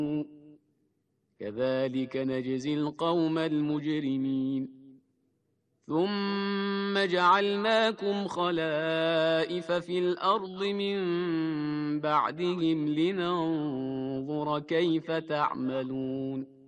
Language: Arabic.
كذلك نجزي القوم المجرمين. ثم جعلناكم خلائف في الأرض من بعدهم لننظر كيف تعملون